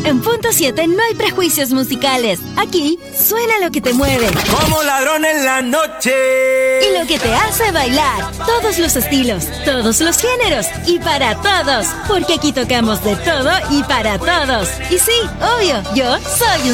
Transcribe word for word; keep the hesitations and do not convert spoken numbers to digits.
En Punto siete no hay prejuicios musicales. Aquí suena lo que te mueve. Como ladrón en la noche. Y lo que te hace bailar. Todos los estilos, todos los géneros y para todos. Porque aquí tocamos de todo y para todos. Y sí, obvio, yo soy un